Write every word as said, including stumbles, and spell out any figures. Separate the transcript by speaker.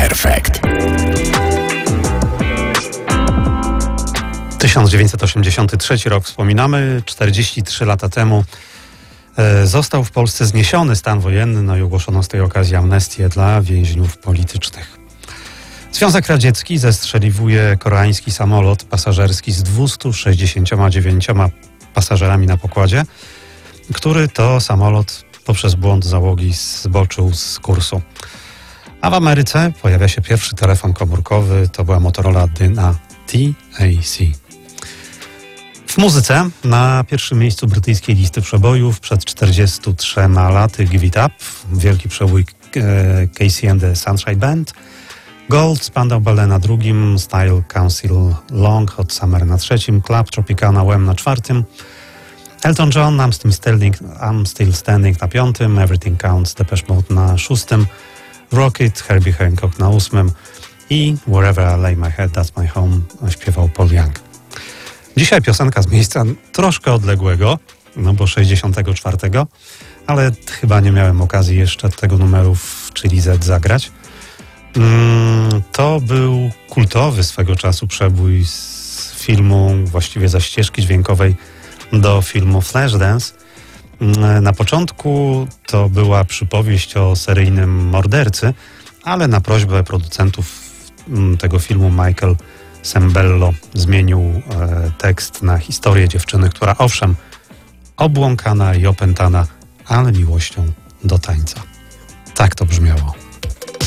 Speaker 1: Perfekt.
Speaker 2: tysiąc dziewięćset osiemdziesiąty trzeci rok wspominamy. czterdzieści trzy lata temu e, został w Polsce zniesiony stan wojenny, no i ogłoszono z tej okazji amnestię dla więźniów politycznych. Związek Radziecki zestrzeliwuje koreański samolot pasażerski z dwieście sześćdziesięcioma dziewięcioma pasażerami na pokładzie, który to samolot poprzez błąd załogi zboczył z kursu. A w Ameryce pojawia się pierwszy telefon komórkowy, to była Motorola Dyna T A C. W muzyce na pierwszym miejscu brytyjskiej listy przebojów przed czterdziestu trzema laty Give It Up, wielki przebój e, Casey and the Sunshine Band, Gold, Spandau Ballet na drugim, Style Council Long Hot Summer na trzecim, Club Tropicana Wham na czwartym, Elton John, I'm Still Standing, I'm Still Standing na piątym, Everything Counts, Depeche Mode na szóstym, Rocket, Herbie Hancock na ósmym i Wherever I Lay My Head, That's My Home śpiewał Paul Young. Dzisiaj piosenka z miejsca troszkę odległego, no bo sześćdziesiątego czwartego, ale chyba nie miałem okazji jeszcze tego numeru w Chili Z zagrać. Mm, to był kultowy swego czasu przebój z filmu, właściwie ze ścieżki dźwiękowej do filmu Flashdance. Na początku to była przypowieść o seryjnym mordercy, ale na prośbę producentów tego filmu Michael Sembello zmienił e, tekst na historię dziewczyny, która owszem obłąkana i opętana, ale miłością do tańca. Tak to brzmiało.